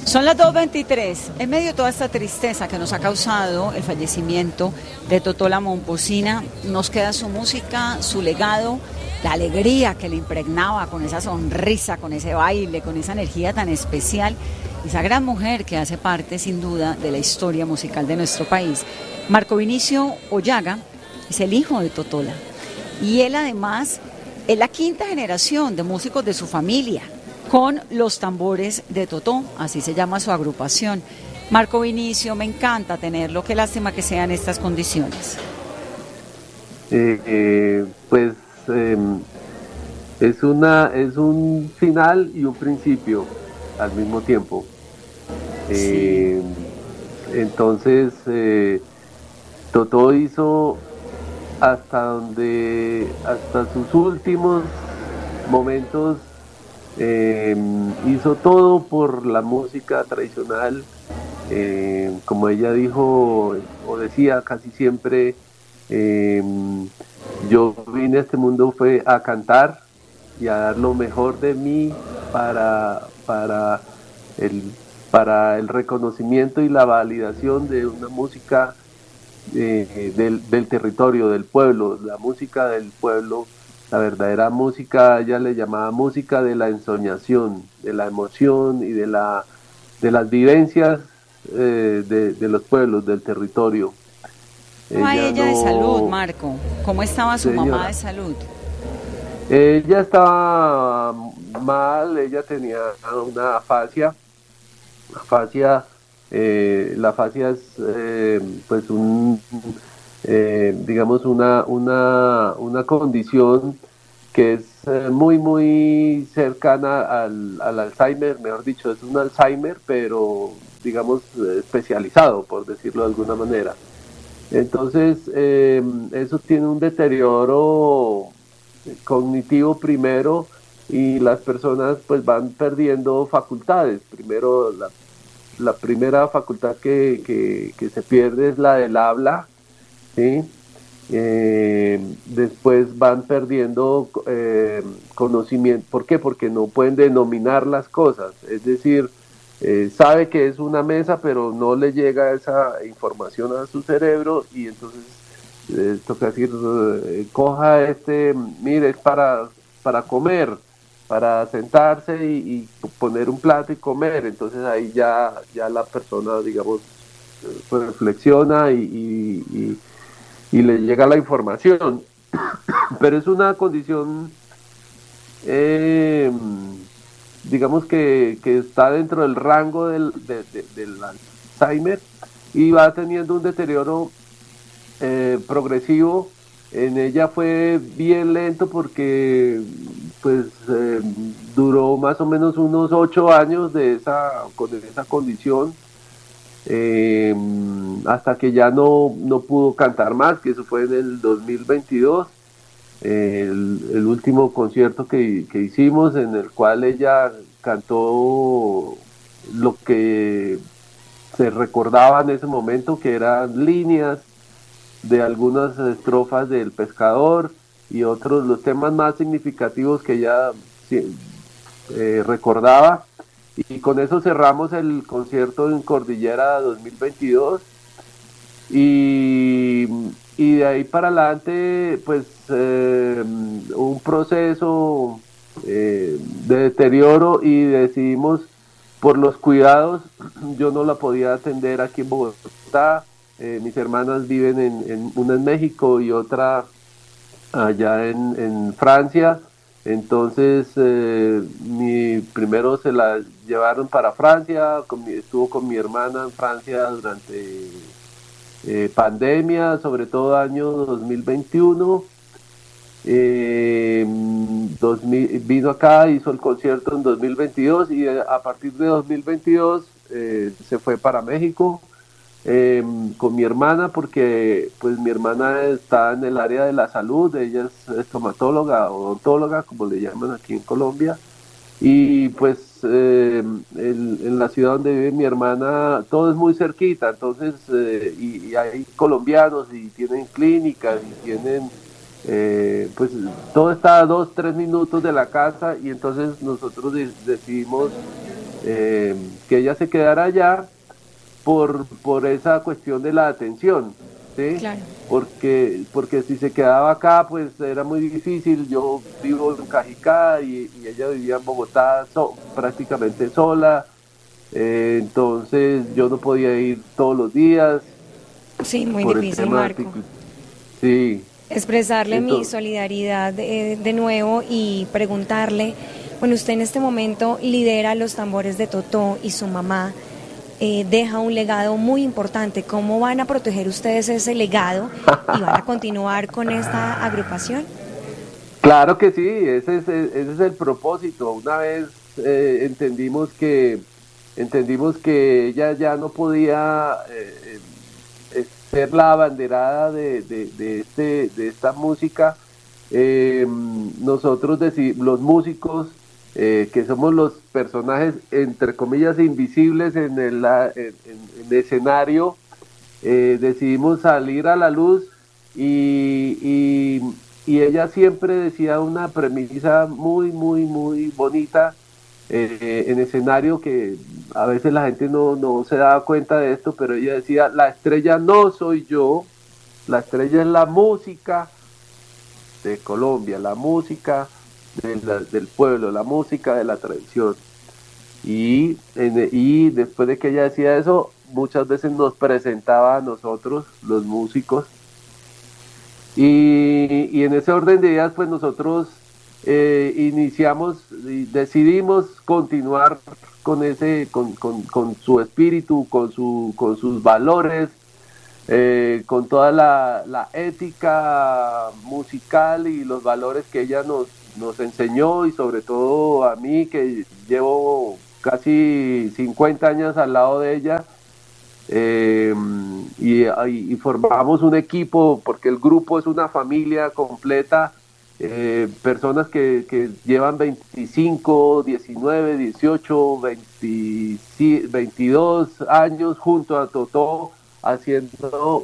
Son las 2:23. En medio de toda esta tristeza que nos ha causado el fallecimiento de Totó la Momposina, nos queda su música, su legado, la alegría que le impregnaba con esa sonrisa, con ese baile, con esa energía tan especial, esa gran mujer que hace parte sin duda de la historia musical de nuestro país. Marco Vinicio Oyaga es el hijo de Totola y él además es la quinta generación de músicos de su familia con los tambores de Totó, así se llama su agrupación. Marco Vinicio, me encanta tenerlo, qué lástima que sean estas condiciones. Es un final y un principio al mismo tiempo. Sí. Entonces, Totó hizo hasta sus últimos momentos, hizo todo por la música tradicional, como ella dijo o decía casi siempre. Yo vine a este mundo fue a cantar y a dar lo mejor de mí para el reconocimiento y la validación de una música del territorio, del pueblo, la música del pueblo, la verdadera música. Ella le llamaba música de la ensoñación, de la emoción y de las vivencias de los pueblos, del territorio. Ella de salud, Marco? ¿Cómo estaba su mamá de salud? Ella estaba mal, ella tenía una afasia. La afasia es pues digamos una condición que es muy cercana al Alzheimer, mejor dicho, es un Alzheimer, pero digamos especializado, por decirlo de alguna manera. Entonces, eso tiene un deterioro cognitivo primero, y las personas pues van perdiendo facultades. Primero, la primera facultad que se pierde es la del habla, ¿sí? Después van perdiendo conocimiento. ¿Por qué? Porque no pueden denominar las cosas, es decir, sabe que es una mesa, pero no le llega esa información a su cerebro, y entonces toca decir, coja mire, es para comer, para sentarse y poner un plato y comer. Entonces ahí ya la persona, digamos, pues reflexiona y le llega la información. Pero es una condición, digamos que está dentro del rango del Alzheimer, y va teniendo un deterioro progresivo. En ella fue bien lento porque pues duró más o menos unos 8 años de esa condición, hasta que ya no pudo cantar más, que eso fue en el 2022. El último concierto que hicimos, en el cual ella cantó lo que se recordaba en ese momento, que eran líneas de algunas estrofas del Pescador y otros, los temas más significativos que ella recordaba. Y con eso cerramos el concierto en Cordillera 2022, y de ahí para adelante pues un proceso de deterioro, y decidimos, por los cuidados, yo no la podía atender aquí en Bogotá. Mis hermanas viven una en México y otra allá en Francia. Entonces primero se la llevaron para Francia, estuvo con mi hermana en Francia durante pandemia, sobre todo año 2021. Vino acá, hizo el concierto en 2022, y a partir de 2022 se fue para México con mi hermana, porque pues mi hermana está en el área de la salud. Ella es estomatóloga, odontóloga, como le llaman aquí en Colombia, y pues en la ciudad donde vive mi hermana todo es muy cerquita. Entonces y hay colombianos y tienen clínicas y tienen pues todo está a 2-3 minutos de la casa, y entonces nosotros decidimos que ella se quedara allá por esa cuestión de la atención, ¿sí? Claro. Porque si se quedaba acá, pues era muy difícil. Yo vivo en Cajicá y ella vivía en Bogotá prácticamente sola, entonces yo no podía ir todos los días Sí, muy por el difícil, tema Marco. sí, Expresarle mi entonces, solidaridad de nuevo y preguntarle, bueno, usted en este momento lidera los tambores de Totó y su mamá deja un legado muy importante. ¿Cómo van a proteger ustedes ese legado y van a continuar con esta agrupación? claro que sí, ese es el propósito. Una vez entendimos que ella ya no podía ser la abanderada de esta música. Nosotros los músicos, que somos los personajes entre comillas invisibles en el escenario, decidimos salir a la luz y ella siempre decía una premisa muy bonita en escenario, que a veces la gente no se daba cuenta de esto, pero ella decía: la estrella no soy yo, la estrella es la música de Colombia, la música del pueblo, la música de la tradición. Y después de que ella decía eso, muchas veces nos presentaba a nosotros, los músicos, y en ese orden de ideas, pues nosotros iniciamos y decidimos continuar con su espíritu, con sus valores, con toda la ética musical y los valores que ella nos enseñó, y sobre todo a mí, que llevo casi 50 años al lado de ella. eh, y formamos un equipo, porque el grupo es una familia completa, personas que llevan 25, 19, 18, 20, 22 años junto a Totó, haciendo